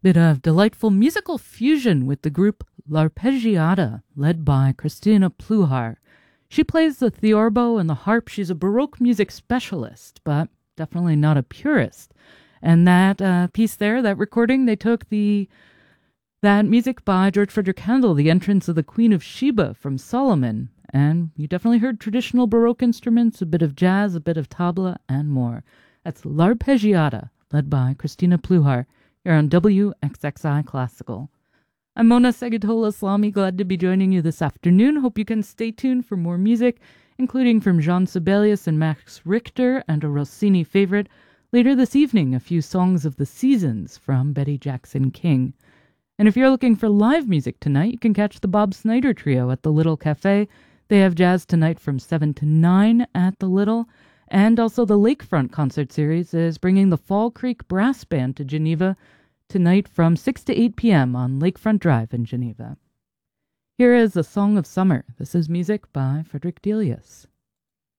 Bit of delightful musical fusion with the group L'Arpeggiata, led by Christina Pluhar. She plays the theorbo and the harp. She's a Baroque music specialist, but definitely not a purist. And that piece there, that recording, they took that music by George Frederick Handel, the entrance of the Queen of Sheba from Solomon. And you definitely heard traditional Baroque instruments, a bit of jazz, a bit of tabla, and more. That's L'Arpeggiata, led by Christina Pluhar. You're on WXXI Classical. I'm Mona Segatola Islami, glad to be joining you this afternoon. Hope you can stay tuned for more music, including from Jean Sibelius and Max Richter and a Rossini favorite. Later this evening, a few songs of the seasons from Betty Jackson King. And if you're looking for live music tonight, you can catch the Bob Snyder Trio at the Little Cafe. They have jazz tonight from 7 to 9 at the Little. And also the Lakefront concert series is bringing the Fall Creek Brass Band to Geneva tonight from 6 to 8 p.m. on Lakefront Drive in Geneva. Here is A Song of Summer. This is music by Frederick Delius.